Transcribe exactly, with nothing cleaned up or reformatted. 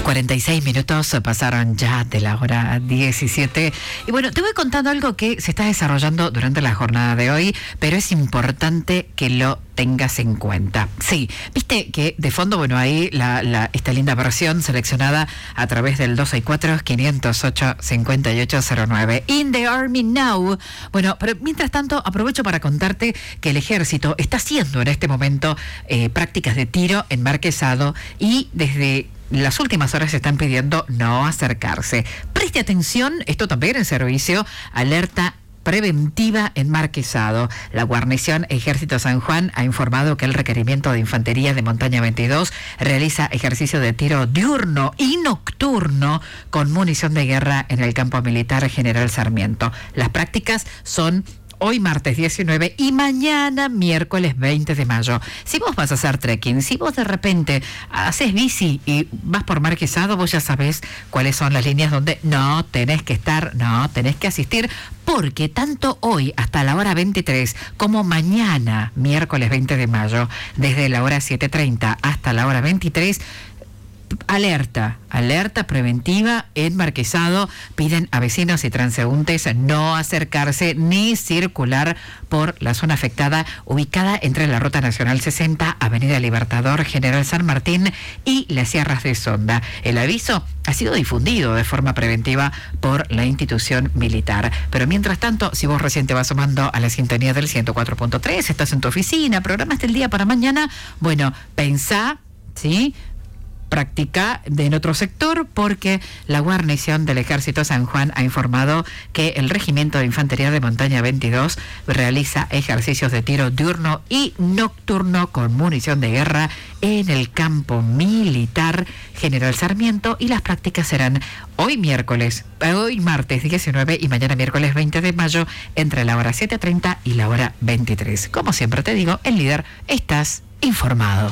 cuarenta y seis minutos pasaron ya de la hora diecisiete. Y bueno, te voy contando algo que se está desarrollando durante la jornada de hoy, pero es importante que lo tengas en cuenta. Sí, viste que de fondo, bueno, ahí la, la, esta linda versión seleccionada a través del dos seis cuatro, cinco cero ocho, cinco ocho cero nueve. In the Army Now. Bueno, pero mientras tanto aprovecho para contarte que el ejército está haciendo en este momento eh, prácticas de tiro en Marquesado y desde las últimas horas se están pidiendo no acercarse. Preste atención, esto también en servicio, alerta preventiva en Marquesado. La guarnición Ejército San Juan ha informado que el requerimiento de Infantería de Montaña veintidós realiza ejercicio de tiro diurno y nocturno con munición de guerra en el campo militar General Sarmiento. Las prácticas son hoy martes diecinueve y mañana miércoles veinte de mayo. Si vos vas a hacer trekking, si vos de repente haces bici y vas por Marquesado, vos ya sabés cuáles son las líneas donde no tenés que estar, no tenés que asistir, porque tanto hoy hasta la hora veintitrés como mañana miércoles veinte de mayo, desde la hora siete treinta hasta la hora veintitrés, alerta, alerta preventiva en Marquesado. Piden a vecinos y transeúntes no acercarse ni circular por la zona afectada, ubicada entre la Ruta Nacional sesenta, Avenida Libertador, General San Martín y las Sierras de Sonda. El aviso ha sido difundido de forma preventiva por la institución militar. Pero mientras tanto, si vos recién te vas sumando a la sintonía del ciento cuatro punto tres, estás en tu oficina, programaste el día para mañana, bueno, pensá, ¿sí?, practica en otro sector, porque la guarnición del Ejército San Juan ha informado que el Regimiento de Infantería de Montaña veintidós realiza ejercicios de tiro diurno y nocturno con munición de guerra en el campo militar General Sarmiento, y las prácticas serán hoy miércoles, hoy martes diecinueve y mañana miércoles veinte de mayo entre la hora siete treinta y la hora veintitrés. Como siempre te digo, el líder, estás informado.